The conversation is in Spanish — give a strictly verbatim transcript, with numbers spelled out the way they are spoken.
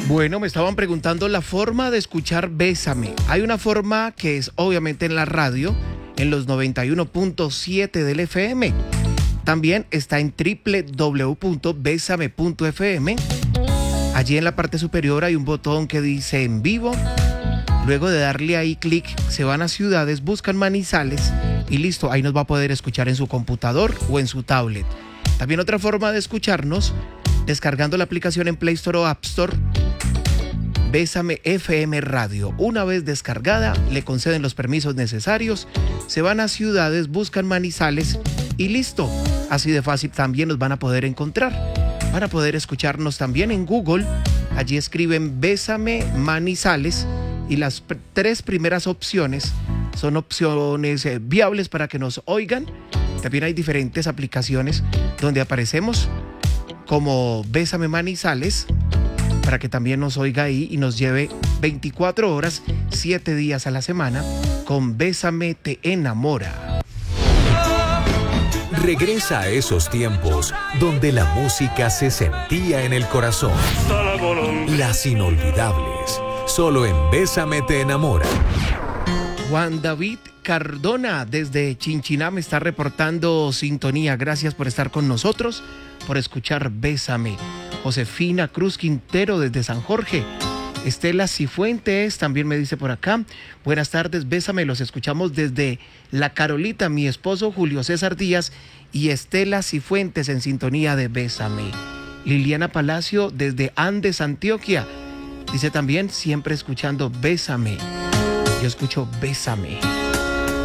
Bueno, me estaban preguntando la forma de escuchar Bésame. Hay una forma que es obviamente en la radio, en los noventa y uno punto siete del F M. También está en doble u doble u doble u punto besame punto f m. Allí en la parte superior hay un botón que dice en vivo. Luego de darle ahí clic, se van a ciudades, buscan Manizales y listo, ahí nos va a poder escuchar en su computador o en su tablet. También otra forma de escucharnos, descargando la aplicación en Play Store o App Store, Bésame F M Radio. Una vez descargada, le conceden los permisos necesarios, se van a ciudades, buscan Manizales y listo. Así de fácil también nos van a poder encontrar. Van a poder escucharnos también en Google. Allí escriben Bésame Manizales y las pr- tres primeras opciones son opciones eh, viables para que nos oigan. También hay diferentes aplicaciones donde aparecemos como Bésame Manizales para que también nos oiga ahí y nos lleve veinticuatro horas, siete días a la semana con Bésame Te Enamora. Regresa a esos tiempos donde la música se sentía en el corazón. Las inolvidables, solo en Bésame Te Enamora. Juan David Cardona desde Chinchiná me está reportando sintonía. Gracias por estar con nosotros, por escuchar Bésame. Josefina Cruz Quintero desde San Jorge. Estela Cifuentes también me dice por acá. Buenas tardes, Bésame, los escuchamos desde La Carolita, mi esposo Julio César Díaz y Estela Cifuentes en sintonía de Bésame. Liliana Palacio desde Andes, Antioquia. Dice también, siempre escuchando Bésame. Yo escucho Bésame.